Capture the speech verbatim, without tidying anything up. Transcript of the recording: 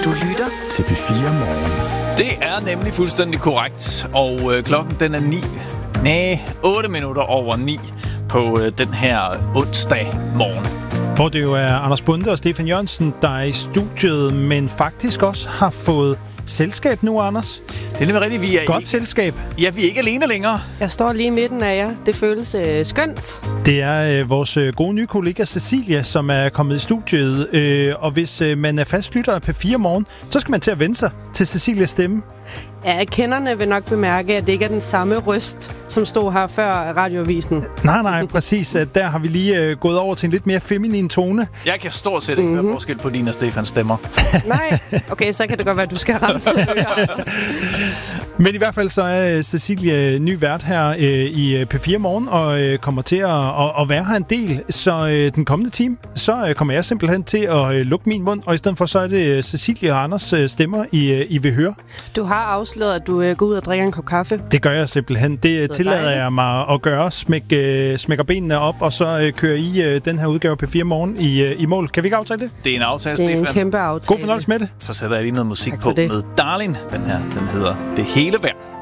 Du lytter til P fire Morgen. Det er nemlig fuldstændig korrekt, og øh, klokken den er ni, nej, otte minutter over ni på øh, den her onsdag morgen. Hvor det jo er Anders Bonde og Stefan Jørgensen, der er i studiet, men faktisk også har fået selskab nu, Anders. Det er nemlig rigtigt, vi er Godt ikke, selskab. Ja, vi er ikke alene længere. Jeg står lige i midten af jer. Det føles øh, skønt. Det er øh, vores øh, gode nye kollega Cecilia, som er kommet i studiet. Øh, og hvis øh, man er fastlytter af P fire Morgen, så skal man til at vende sig til Cecilias stemme. Ja, kenderne vil nok bemærke, at det ikke er den samme røst, som stod her før radioavisen. Nej, nej, præcis. Der har vi lige øh, gået over til en lidt mere feminin tone. Jeg kan stort set ikke mm-hmm. høre forskel på din og Stefans stemmer. Nej, okay, så kan det godt være, at du skal rense. Men i hvert fald så er Cecilia ny vært her øh, i P fire Morgen, og øh, kommer til at, at, at være her en del. Så øh, den kommende time, så øh, kommer jeg simpelthen til at øh, lukke min mund, og i stedet for så er det Cecilia og Anders øh, stemmer, I, øh, I vil høre. Du har afsløret, at du øh, går ud og drikker en kop kaffe. Det gør jeg simpelthen. Det, det tillader dejligt. Jeg mig at gøre. Smæk, øh, smækker benene op, og så øh, kører I øh, den her udgave af P fire Morgen i, øh, i mål. Kan vi ikke aftale det? Det er en aftale, Stefan. Det er Stefan. en kæmpe aftale. God fornøjelse med det. Så sætter jeg lige noget musik på med Darling. Den her, den hedder Det Hele Værd.